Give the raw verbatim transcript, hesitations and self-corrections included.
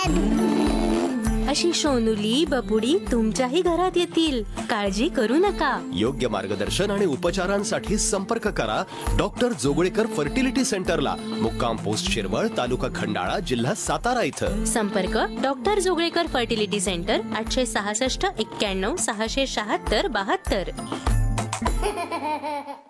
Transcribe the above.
अशी सोनुली बबुडी तुमच्याही घरात येतील. काळजी करू नका. योग्य मार्गदर्शन आणि उपचारांसाठी संपर्क करा डॉक्टर जोगळेकर फर्टिलिटी सेंटरला, मुक्काम पोस्ट शिरवळ, तालुका खंडाळा, जिल्हा सातारा इथं. संपर्क डॉक्टर जोगळेकर फर्टिलिटी सेंटर, आठशे सहासष्ट एक्क्याण्णव सहाशे शहात्तर बहात्तर.